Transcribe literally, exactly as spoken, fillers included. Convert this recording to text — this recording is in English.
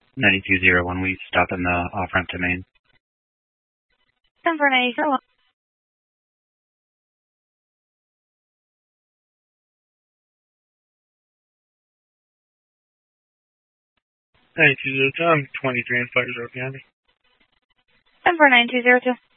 ninety-two zero one, we stop in the off-ramp to Main. Denver ninety-two zero one. ninety-two zero two, I'm twenty-three and five zero County. Denver nine two zero two.